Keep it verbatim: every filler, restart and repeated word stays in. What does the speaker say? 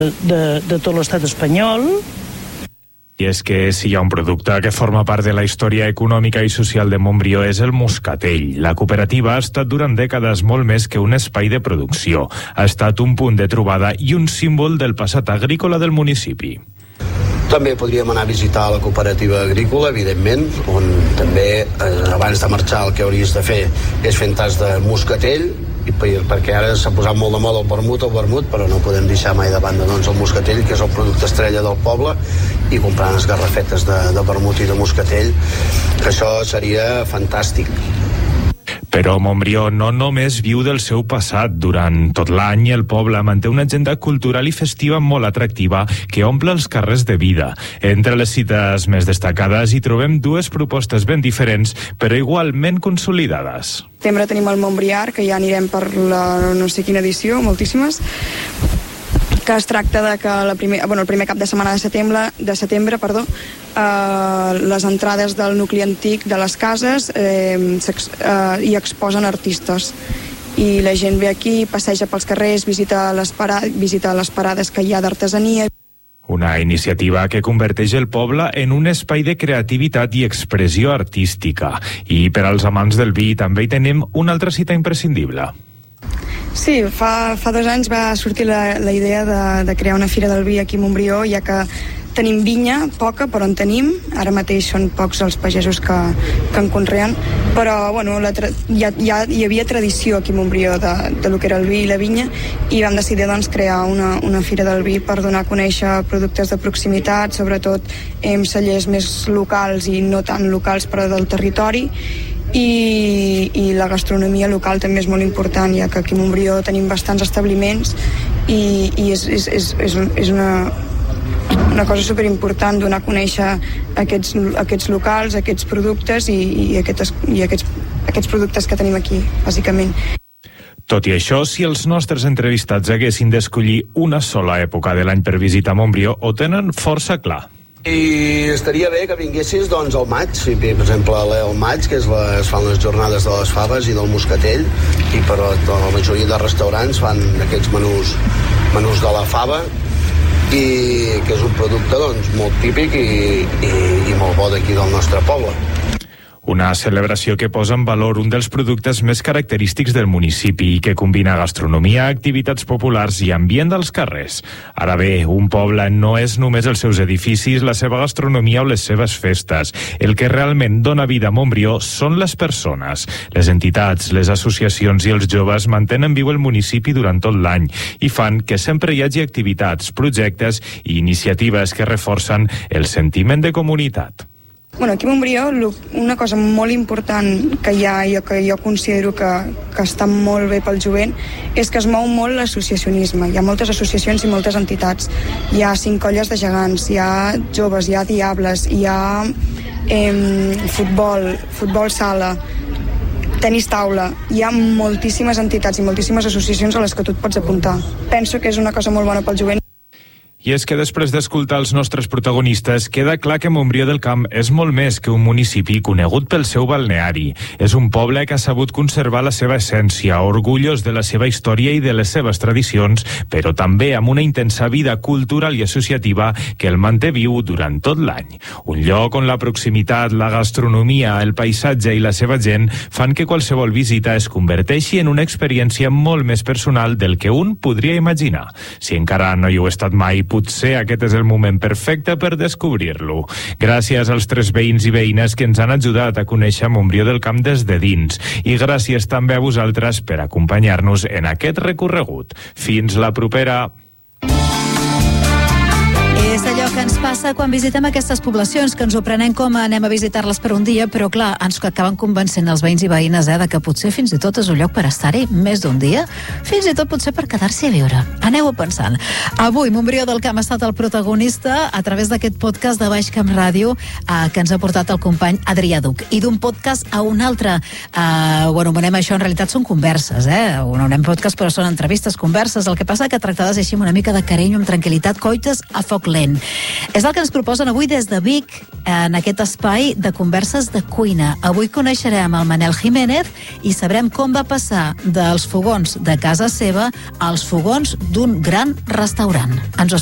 de, de tot l'estat espanyol. I és que si hi ha un producte que forma part de la història econòmica i social de Montbrió és el moscatell. La cooperativa ha estat durant dècades molt més que un espai de producció. Ha estat un punt de trobada i un símbol del passat agrícola del municipi. També podríem anar a visitar la cooperativa agrícola, evidentment, on també, eh, abans de marxar, el que hauries de fer és fer un tas de moscatell, i perquè ara s'ha posat molt de moda el vermut, el vermut, però no podem deixar mai de banda doncs, el moscatell, que és el producte estrella del poble, i comprar unes garrafetes de, de vermut i de moscatell, que això seria fantàstic. Però Montbrió no només viu del seu passat. Durant tot l'any el poble manté una agenda cultural i festiva molt atractiva que omple els carrers de vida. Entre les cites més destacades hi trobem dues propostes ben diferents però igualment consolidades. Al setembre tenim el Montbriar, que ja anirem per la no sé quina edició, moltíssimes, que es tracta de que la primer, bueno, el primer cap de setmana de setembre, de setembre perdó, eh, les entrades del nucli antic de les cases eh, eh, hi exposen artistes i la gent ve aquí, passeja pels carrers, visita les, para, visita les parades que hi ha d'artesania. Una iniciativa que converteix el poble en un espai de creativitat i expressió artística. I per als amants del vi també hi tenim una altra cita imprescindible. Sí, fa, fa dos anys va sortir la, la idea de, de crear una fira del vi aquí a Montbrió, ja que tenim vinya, poca, però en tenim. Ara mateix són pocs els pagesos que, que en conreen, però bueno, la tra- ja, ja hi havia tradició aquí a Montbrió de, de lo que era el vi i la vinya, i vam decidir doncs, crear una, una fira del vi per donar a conèixer productes de proximitat, sobretot amb cellers més locals i no tan locals però del territori. I, i la gastronomia local també és molt important, ja que aquí a Montbrió tenim bastants establiments i, i és, és, és, és, és una, una cosa superimportant donar a conèixer aquests, aquests locals, aquests productes i, i, aquests, i aquests, aquests productes que tenim aquí, bàsicament. Tot i això, si els nostres entrevistats haguessin d'escollir una sola època de l'any per visitar Montbrió, ho tenen força clar. I estaria bé que vinguessis doncs al maig, si, per exemple al maig, que és la, es fan les jornades de les faves i del moscatell, i per la majoria de restaurants fan aquests menús, menús de la fava, i que és un producte doncs, molt típic i, i, i molt bo d'aquí del nostre poble. Una celebració que posa en valor un dels productes més característics del municipi i que combina gastronomia, activitats populars i ambient dels carrers. Ara bé, un poble no és només els seus edificis, la seva gastronomia o les seves festes. El que realment dona vida a Montbrió són les persones. Les entitats, les associacions i els joves mantenen viu el municipi durant tot l'any i fan que sempre hi hagi activitats, projectes i iniciatives que reforcen el sentiment de comunitat. Bueno, aquí a Montbrió una cosa molt important que hi ha i que jo considero que, que està molt bé pel jovent és que es mou molt l'associacionisme. Hi ha moltes associacions i moltes entitats. Hi ha cinc colles de gegants, hi ha joves, hi ha diables, hi ha eh, futbol, futbol sala, tenis taula. Hi ha moltíssimes entitats i moltíssimes associacions a les que tu et pots apuntar. Penso que és una cosa molt bona pel jovent. I és que després d'escoltar els nostres protagonistes, queda clar que Montbrió del Camp és molt més que un municipi conegut pel seu balneari. És un poble que ha sabut conservar la seva essència, orgullós de la seva història i de les seves tradicions, però també amb una intensa vida cultural i associativa que el manté viu durant tot l'any. Un lloc on la proximitat, la gastronomia, el paisatge i la seva gent fan que qualsevol visita es converteixi en una experiència molt més personal del que un podria imaginar. Si encara no hi heu estat mai, potser aquest és el moment perfecte per descobrir-lo. Gràcies als tres veïns i veïnes que ens han ajudat a conèixer Montbrió del Camp des de dins. I gràcies també a vosaltres per acompanyar-nos en aquest recorregut. Fins la propera! És allò que ens passa quan visitem aquestes poblacions, que ens ho prenem com a anem a visitar-les per un dia, però clar, ens acaben convencent els veïns i veïnes eh, de que potser fins i tot és un lloc per estar-hi més d'un dia, fins i tot potser per quedar-s'hi a viure. Aneu-ho pensant. Avui Montbrió del Camp ha estat el protagonista a través d'aquest podcast de Baix Camp Ràdio eh, que ens ha portat el company Adrià Duc. I d'un podcast a un altre, eh, ho anomenem això, en realitat són converses, eh? ho anomenem podcast però són entrevistes, converses, el que passa que tractades així amb una mica de carinyo, amb tranquil·litat, coites a foc lent. És el que ens proposen avui des de Vic, en aquest espai de converses de cuina. Avui coneixerem el Manel Jiménez i sabrem com va passar dels fogons de casa seva als fogons d'un gran restaurant. Ens ho